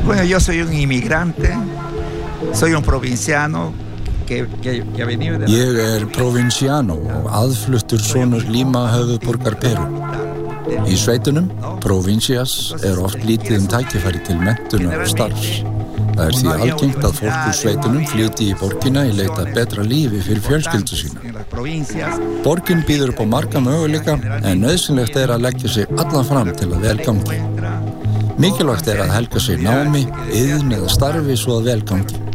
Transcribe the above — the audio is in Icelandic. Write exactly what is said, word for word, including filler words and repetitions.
Bueno, yo soy un inmigrante, soy un provinciano que, que, que ha venido de... Ég er provinciano og aðfluttur sonur Lima höfuðborgar Perú. Í sveitunum, provincias, er oft lítið um tækifæri til menntunar og starfs. Það er því algengt að fólk úr sveitunum flytji í borgina í leita betra lífi fyrir fjölskyldu sína. Borgin býður upp á marga möguleika en nauðsynlegt er að leggja sig allan fram til að vel gangi. Mikilvægt er að helga sig námi, iðn eða starfi svo að vel gangi.